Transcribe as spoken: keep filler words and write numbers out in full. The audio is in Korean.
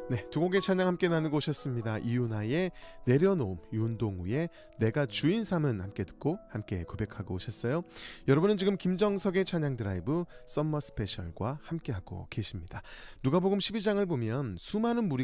네, 두 곡의 찬양 함께 나누고 오셨습니다. 이윤아의 내려놓음, 윤동우의 내가 주인 삼은 함께 듣고 함께 고백하고 오셨어요. 여러분은 지금 김정석의 찬양 드라이브 썸머 스페셜과 함께하고 계십니다. 누가복음 십이 장을 보면 수많은 무리